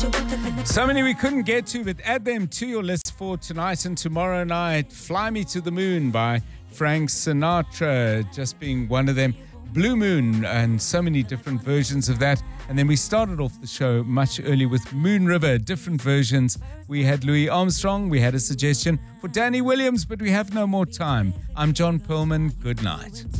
So many we couldn't get to, but add them to your list for tonight and tomorrow night. Fly Me to the Moon by Frank Sinatra, just being one of them. Blue Moon, and so many different versions of that. And then we started off the show much earlier with Moon River, different versions. We had Louis Armstrong, we had a suggestion for Danny Williams, but we have no more time. I'm John Perlman. Good night.